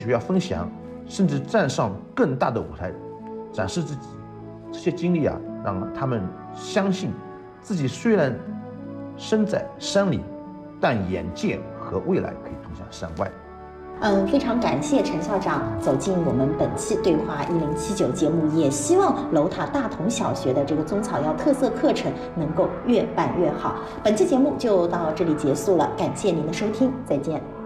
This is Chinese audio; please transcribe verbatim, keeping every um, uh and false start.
学校分享，甚至站上更大的舞台展示自己。这些经历啊，让他们相信自己虽然身在山里，但眼界和未来可以通向山外。 嗯，非常感谢陈校长走进我们本期对话一零七九节目，也希望楼塔大同小学的这个中草药特色课程能够越办越好。本期节目就到这里结束了，感谢您的收听，再见。